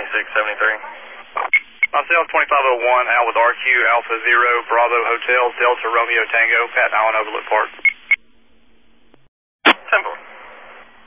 2673. Myself, 2501, out with RQ, Alpha Zero, Bravo Hotel, Delta Romeo Tango, Patton Island Overlook Park.